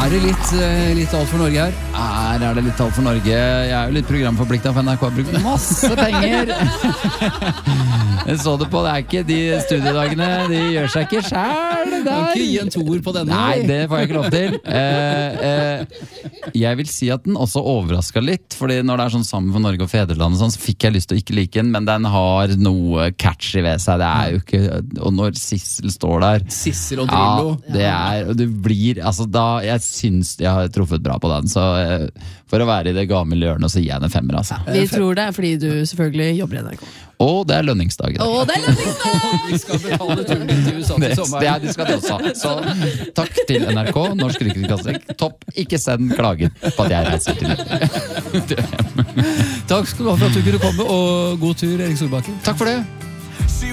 det litt alt for Norge her? Er det litt alt for Norge? Jeg jo litt programforpliktet, for NRK har brukt masse penger. Jeg så det på, det ikke de studiedagene, de gjør seg ikke selv. Du kan ikke gi en toer på denne. Nei, det får jeg ikke lov til. Jeg vil si at den også overrasket litt, fordi når det sånn Sammen for Norge og Fedrelandet sånn, så fikk jeg lyst til å ikke like den, men den har noe catchy ved seg. Det jo ikke, og når Sissel står der Sissel og Drillo. Ja, og det blir, altså da, jeg synes jeg har truffet bra på den, så for å være i det gamle hjørnet så gir jeg den 5, altså. Vi tror det fordi du selvfølgelig jobber i NRK. Og det lønningsdag i dag. Det lønningsdag! Vi skal betale turen din til USA til sommeren. Det skal de også. Så takk til NRK, Norsk Rikskringkasting. Topp, ikke send klager på at jeg reiser til Takk skal du ha for at du kunne komme, og god tur, Erik Solbakken. Takk for det.